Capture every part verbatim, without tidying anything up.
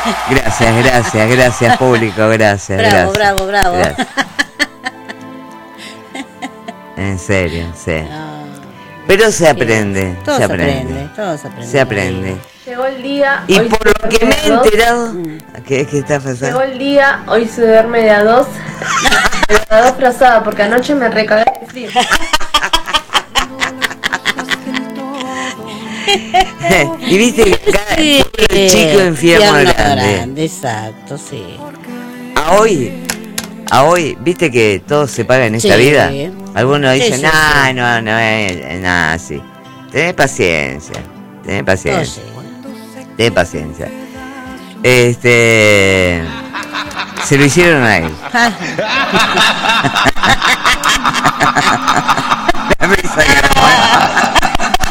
Gracias, gracias, gracias público, gracias. Bravo, gracias, bravo, bravo. Gracias. En serio, sí. No, Pero se aprende, todo se se aprende. aprende, todo se aprende. Se aprende. Llegó el día. Y hoy por se lo que duerme me de he a dos. enterado, Mm. ¿qué, qué está Llegó pasando? el día, hoy se duerme de a dos. De a dos frazada, porque anoche me recagué de frío. Y viste que cada Sí, chico infierno infierno grande. grande, exacto, sí. A hoy, a hoy, viste que todo se paga en esta Sí. vida. Algunos Sí, dicen, sí, no, sí. no, no es nada así. Tenés paciencia, tenés Todo paciencia, llega. tenés paciencia. Este, se lo hicieron a él. La risa que me muero.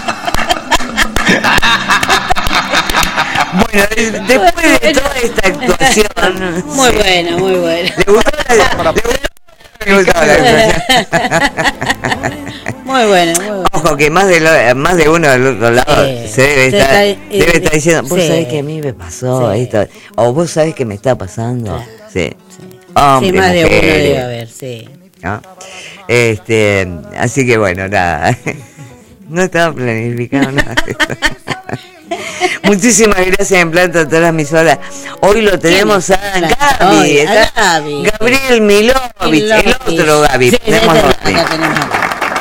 Bueno, de- después de toda esta actuación, Muy sí. buena, muy buena. ¿Le gustó la, le gustó- le gustó la actuación? Muy buena, muy buena. Ojo que más de lo- más de uno del otro lado Sí. se debe Se estar, está, eh, debe estar diciendo, vos sí. sabés que a mí me pasó Sí. esto, o vos sabés que me está pasando. Claro. Sí. Sí, Hombres, sí, más de uno mujeres, debe haber, sí. ¿no? Este, así que bueno, nada. No estaba planificado nada de esto. Muchísimas gracias en planta a todas las emisoras. Hoy lo tenemos a Gaby, Hoy, a está Gaby. Gabriel Milovich, el Milovich. otro Gaby. Sí, Tenemos acá dos Gaby. tenemos acá.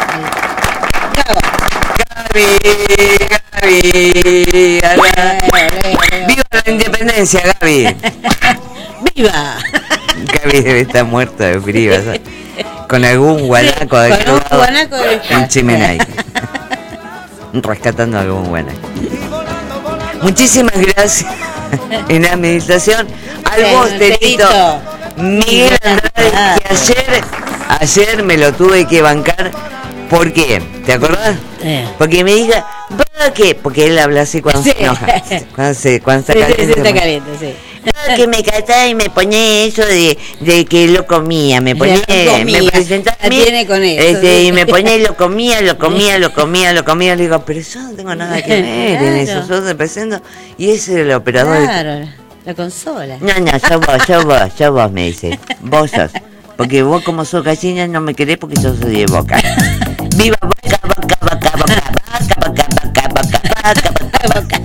Gaby, Gaby, a la- Leo, Leo, Leo. ¡Viva la independencia, Gaby! ¡Viva! Gaby debe estar muerto de frío, ¿sabes? Con algún guanaco de Con un guanaco de en Chimenay. Rescatando algún guanaco. Muchísimas gracias en la administración al El bosterito bosterito. Miguel Andrade, que ayer, ayer me lo tuve que bancar. ¿Por qué? ¿Te acordás? Eh. Porque me diga, ¿para qué? Porque él habla así cuando Sí. se enoja. Cuando, se, cuando está Sí, sí, caliente. sí, está caliente, sí. Ah, que me cataba y me ponía eso de, de que lo comía, me ponía, Lo comía, me presentaba a la mí, tiene con eso, este, ¿sí? y me ponía y lo comía, lo comía, lo comía, lo comía, le digo, pero yo no tengo nada que ver en eso, Claro. yo te presento, y ese es el operador. de- Claro, la consola. No, no, yo vos, yo vos, yo vos, me dice, vos sos, porque vos como sos gallina no me querés porque yo soy de Boca. Viva Boca, Boca, Boca, Boca, Boca, Boca, Boca, Boca, Boca, Boca, Boca.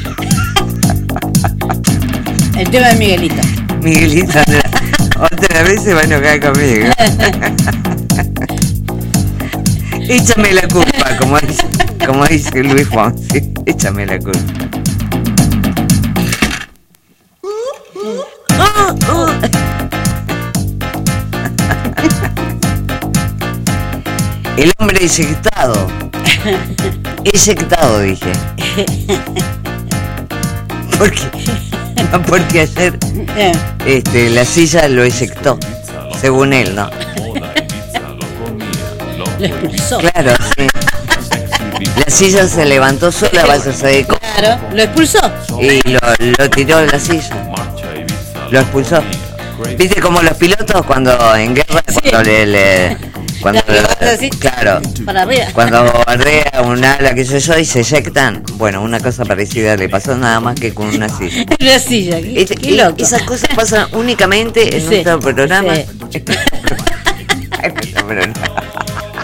El tema de Miguelito. Miguelito, otra vez se va a enojar conmigo. Échame la culpa, como dice, como dice Luis Fonsi. Échame la culpa. El hombre eyectado. Eyectado, dije. Porque, porque ayer Eh, este, la silla lo eyectó, según él, ¿no? lo expulsó. Claro, sí. La silla se levantó sola, vaya a saber cómo, Claro, lo expulsó. y lo, lo tiró de la silla. Lo expulsó. ¿Viste como los pilotos cuando en guerra, cuando le... le- cuando La levanta así. claro, Para arriba. cuando bombardea un ala, que sé yo, y se eyectan? Bueno, una cosa parecida le pasó, nada más que con una silla. La silla, qué, Es- qué y- loco. Esas cosas pasan únicamente en Sí, nuestro programa. sí. En nuestro programa.